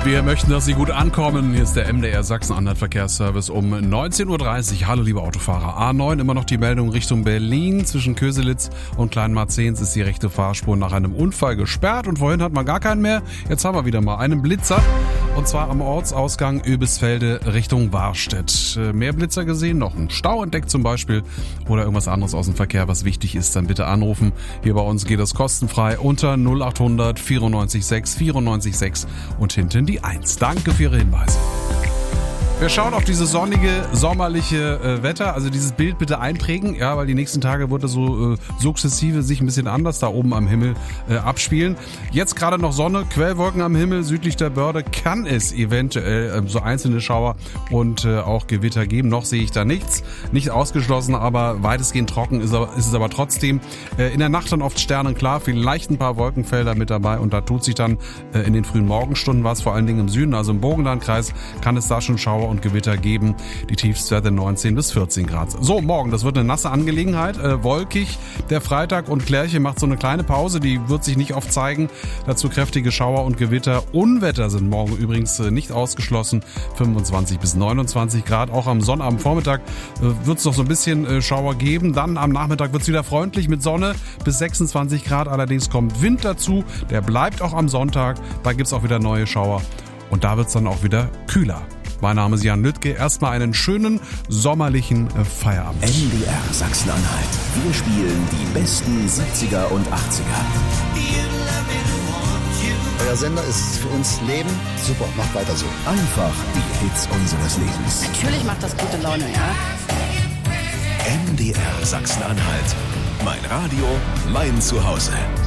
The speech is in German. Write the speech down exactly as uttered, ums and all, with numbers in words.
Wir möchten, dass Sie gut ankommen. Hier ist der M D R Sachsen-Anhalt Verkehrsservice um neunzehn Uhr dreißig. Hallo liebe Autofahrer. A neun, immer noch die Meldung Richtung Berlin. Zwischen Köselitz und Kleinmarzens ist die rechte Fahrspur nach einem Unfall gesperrt. Und vorhin hat man gar keinen mehr. Jetzt haben wir wieder mal einen Blitzer. Und zwar am Ortsausgang Oebisfelde Richtung Warstedt. Mehr Blitzer gesehen, noch ein Stau entdeckt zum Beispiel. Oder irgendwas anderes aus dem Verkehr, was wichtig ist, dann bitte anrufen. Hier bei uns geht es kostenfrei unter null achthundert vierundneunzig sechs vierundneunzig sechs und hinten die eins. Danke für Ihre Hinweise. Wir schauen auf dieses sonnige, sommerliche äh, Wetter. Also dieses Bild bitte einprägen, ja, weil die nächsten Tage wird es so äh, sukzessive sich ein bisschen anders da oben am Himmel äh, abspielen. Jetzt gerade noch Sonne, Quellwolken am Himmel. Südlich der Börde kann es eventuell äh, so einzelne Schauer und äh, auch Gewitter geben. Noch sehe ich da nichts. Nicht ausgeschlossen, aber weitestgehend trocken ist, er, ist es aber trotzdem. Äh, in der Nacht dann oft sternenklar, vielleicht ein paar Wolkenfelder mit dabei. Und da tut sich dann äh, in den frühen Morgenstunden was, vor allen Dingen im Süden, also im Burgenlandkreis, kann es da schon Schauer und Gewitter geben. Die Tiefstwerte neunzehn bis vierzehn Grad. So, morgen, das wird eine nasse Angelegenheit. Äh, wolkig, der Freitag, und Klärche macht so eine kleine Pause. Die wird sich nicht oft zeigen. Dazu kräftige Schauer und Gewitter. Unwetter sind morgen übrigens äh, nicht ausgeschlossen. fünfundzwanzig bis neunundzwanzig Grad. Auch am Sonnabendvormittag äh, wird es noch so ein bisschen äh, Schauer geben. Dann am Nachmittag wird es wieder freundlich mit Sonne bis sechsundzwanzig Grad. Allerdings kommt Wind dazu. Der bleibt auch am Sonntag. Da gibt es auch wieder neue Schauer. Und da wird es dann auch wieder kühler. Mein Name ist Jan Lüttke. Erstmal einen schönen sommerlichen Feierabend. M D R Sachsen-Anhalt. Wir spielen die besten siebziger und achtziger. Euer Sender ist für uns Leben. Super, macht weiter so. Einfach die Hits unseres Lebens. Natürlich macht das gute Laune, ja. M D R Sachsen-Anhalt. Mein Radio, mein Zuhause.